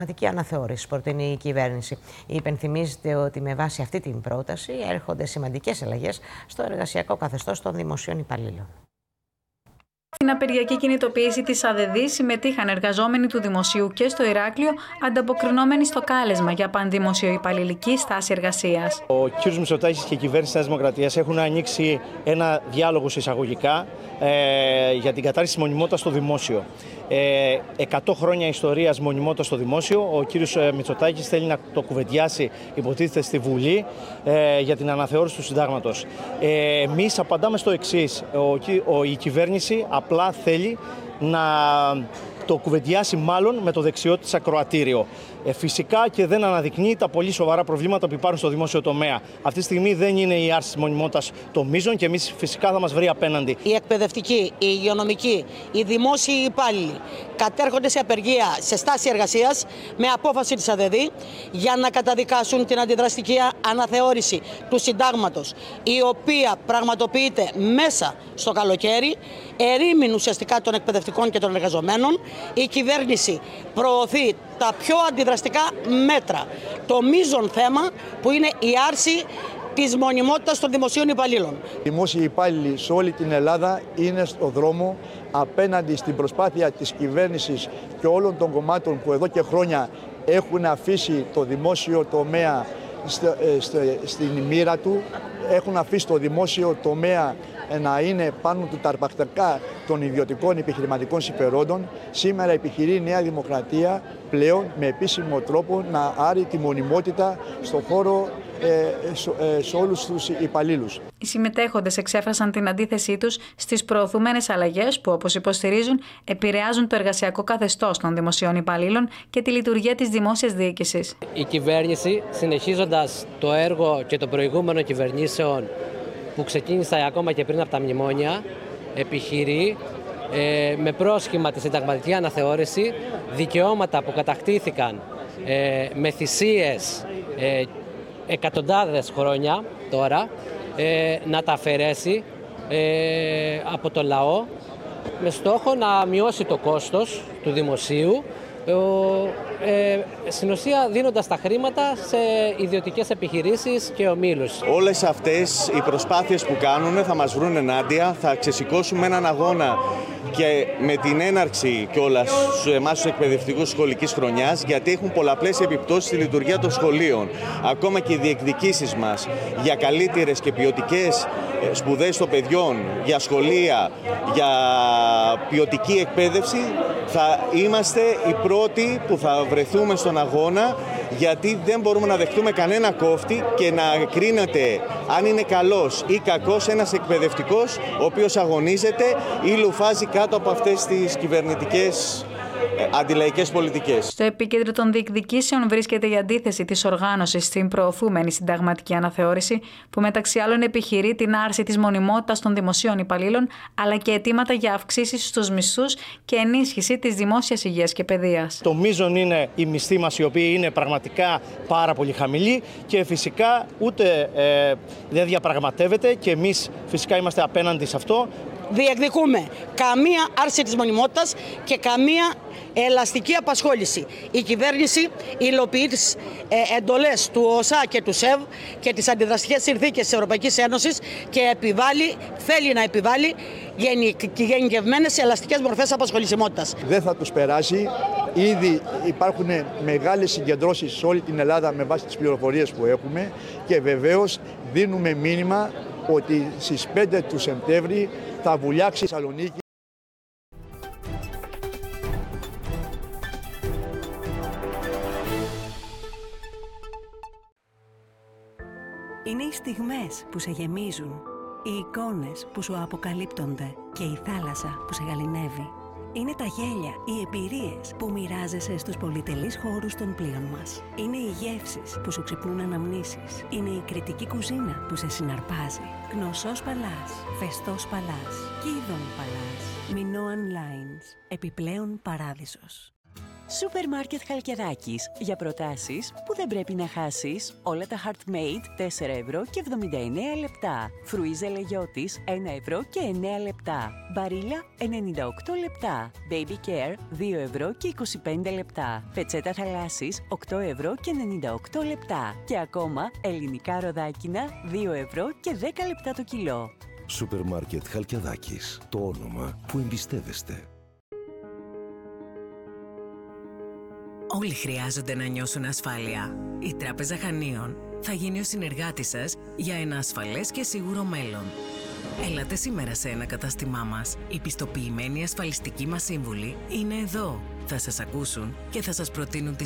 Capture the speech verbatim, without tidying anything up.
Αναθεώρηση προτείνει η κυβέρνηση. Υπενθυμίζεται ότι με βάση αυτή την πρόταση έρχονται σημαντικές αλλαγές στο εργασιακό καθεστώς των δημοσίων υπαλλήλων. Στην απεργιακή κινητοποίηση της ΑΔΕΔ συμμετείχαν εργαζόμενοι του Δημοσίου και στο Ηράκλειο, ανταποκρινόμενοι στο κάλεσμα για πανδημοσιοϊπαλληλική στάση εργασίας. Ο κ. Μητσοτάκης και η κυβέρνηση της Νέας Δημοκρατίας έχουν ανοίξει ένα διάλογο εισαγωγικά ε, για την κατάρριση της μονιμότητας στο δημόσιο. Ε, εκατό χρόνια ιστορίας μονιμότητας στο δημόσιο. Ο κ. Μητσοτάκης θέλει να το κουβεντιάσει, υποτίθεται, στη Βουλή ε, για την αναθεώρηση του συντάγματος. Ε, εμείς απαντάμε στο εξής. Ο, ο, η κυβέρνηση απλά θέλει να το κουβεντιάσει μάλλον με το δεξιό της ακροατήριο. Ε, φυσικά και δεν αναδεικνύει τα πολύ σοβαρά προβλήματα που υπάρχουν στο δημόσιο τομέα. Αυτή τη στιγμή δεν είναι η άρση της μονιμότητας το μείζον και εμείς φυσικά θα μας βρει απέναντι. Οι εκπαιδευτικοί, οι υγειονομικοί, οι δημόσιοι υπάλληλοι κατέρχονται σε απεργία, σε στάση εργασίας με απόφαση της ΑΔΕΔ για να καταδικάσουν την αντιδραστική αναθεώρηση του συντάγματος, η οποία πραγματοποιείται μέσα στο καλοκαίρι, ερήμην ουσιαστικά των εκπαιδευτικών και των εργαζομένων. Η κυβέρνηση προωθεί τα πιο αντιδραστικά μέτρα. Το μείζον θέμα που είναι η άρση της μονιμότητας των δημοσίων υπαλλήλων. Οι δημόσιοι υπάλληλοι σε όλη την Ελλάδα είναι στο δρόμο απέναντι στην προσπάθεια της κυβέρνησης και όλων των κομμάτων που εδώ και χρόνια έχουν αφήσει το δημόσιο τομέα στην μοίρα του, έχουν αφήσει το δημόσιο τομέα να είναι πάνω του τα αρπακτικά των ιδιωτικών επιχειρηματικών συμφερόντων. Σήμερα επιχειρεί η Νέα Δημοκρατία πλέον με επίσημο τρόπο να άρει τη μονιμότητα στον χώρο ε, σε, ε, σε όλους τους υπαλλήλους. Οι συμμετέχοντες εξέφρασαν την αντίθεσή τους στις προωθούμενες αλλαγές που, όπως υποστηρίζουν, επηρεάζουν το εργασιακό καθεστώς των δημοσίων υπαλλήλων και τη λειτουργία της δημόσιας διοίκησης. Η κυβέρνηση, συνεχίζοντας το έργο και των προηγούμενων κυβερνήσεων που ξεκίνησε ακόμα και πριν από τα μνημόνια, επιχειρεί ε, με πρόσχημα τη συνταγματική αναθεώρηση δικαιώματα που κατακτήθηκαν ε, με θυσίες ε, εκατοντάδες χρόνια τώρα, ε, να τα αφαιρέσει ε, από το λαό με στόχο να μειώσει το κόστος του δημοσίου, Ε, στην ουσία δίνοντας τα χρήματα σε ιδιωτικές επιχειρήσεις και ομίλους. Όλες αυτές οι προσπάθειες που κάνουν θα μας βρουν ενάντια, θα ξεσηκώσουμε έναν αγώνα και με την έναρξη κιόλας σε εμάς τους εκπαιδευτικούς σχολικής χρονιάς, γιατί έχουν πολλαπλές επιπτώσεις στη λειτουργία των σχολείων. Ακόμα και οι διεκδικήσεις μας για καλύτερες και ποιοτικές σπουδές των παιδιών, για σχολεία, για ποιοτική εκπαίδευση, θα είμαστε οι πρώτοι που θα βρεθούμε στον αγώνα, γιατί δεν μπορούμε να δεχτούμε κανένα κόφτη και να κρίνεται αν είναι καλός ή κακός ένας εκπαιδευτικός ο οποίος αγωνίζεται ή λουφάζει κάτω από αυτές τις κυβερνητικές αντιλαϊκές πολιτικές. Στο επίκεντρο των διεκδικήσεων βρίσκεται η αντίθεση της οργάνωσης στην προωθούμενη συνταγματική αναθεώρηση, που μεταξύ άλλων επιχειρεί την άρση της μονιμότητας των δημοσίων υπαλλήλων, αλλά και αιτήματα για αυξήσεις στους μισθούς και ενίσχυση της δημόσιας υγείας και παιδείας. Το μείζον είναι οι μισθοί μας, οι οποίοι είναι πραγματικά πάρα πολύ χαμηλοί και φυσικά ούτε ε, δεν διαπραγματεύεται και εμείς φυσικά είμαστε απέναντι σε αυτό. Διεκδικούμε καμία άρση της μονιμότητας και καμία ελαστική απασχόληση. Η κυβέρνηση υλοποιεί τις ε, εντολές του ΟΣΑ και του ΣΕΒ και τις αντιδραστικές συνθήκες της Ευρωπαϊκής Ένωσης και επιβάλλει, θέλει να επιβάλλει γενικευμένες ελαστικές μορφές απασχολησιμότητας. Δεν θα τους περάσει. Ήδη υπάρχουν μεγάλες συγκεντρώσεις σε όλη την Ελλάδα με βάση τις πληροφορίες που έχουμε και βεβαίως δίνουμε μήνυμα ότι στις πέντε του Σεπτέμβρη θα βουλιάξει η Θεσσαλονίκη. Είναι οι στιγμές που σε γεμίζουν, οι εικόνες που σου αποκαλύπτονται και η θάλασσα που σε γαληνεύει. Είναι τα γέλια, οι εμπειρίες που μοιράζεσαι στους πολυτελείς χώρους των πλοίων μας. Είναι οι γεύσεις που σου ξυπνούν αναμνήσεις. Είναι η κριτική κουζίνα που σε συναρπάζει. Γνωσός Παλάς, Φεστός Παλάς, Κίδων Παλάς, Minoan Lines, επιπλέον παράδεισος. Σούπερ Μάρκετ Χαλκιδάκης. Για προτάσεις που δεν πρέπει να χάσεις. Όλα τα Heartmade τέσσερα ευρώ και εβδομήντα εννέα λεπτά. Φρουίζα Λεγιώτης ένα ευρώ και εννέα λεπτά. Μπαρίλα ενενήντα οκτώ λεπτά. Baby Care δύο ευρώ και είκοσι πέντε λεπτά. Πετσέτα θαλάσσης οκτώ ευρώ και ενενήντα οκτώ λεπτά. Και ακόμα ελληνικά ροδάκινα δύο ευρώ και δέκα λεπτά το κιλό. Σούπερ Μάρκετ Χαλκιδάκης. Το όνομα που εμπιστεύεστε. Όλοι χρειάζονται να νιώσουν ασφάλεια. Η Τράπεζα Χανίων θα γίνει ο συνεργάτης σας για ένα ασφαλές και σίγουρο μέλλον. Έλατε σήμερα σε ένα κατάστημά μας. Οι πιστοποιημένοι ασφαλιστικοί μας σύμβουλοι είναι εδώ. Θα σας ακούσουν και θα σας προτείνουν τις